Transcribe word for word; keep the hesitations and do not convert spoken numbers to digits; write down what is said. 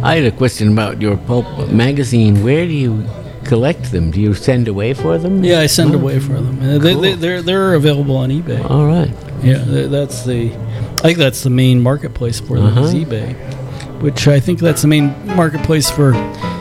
I had a question about your pulp magazine. Where do you collect them? Do you send away for them? Yeah, I send Oh, away for them. Uh, they, cool. they, they're they're available on eBay. All right. Yeah, th- that's the. I think that's the main marketplace for them Uh-huh. is eBay, which I think that's the main marketplace for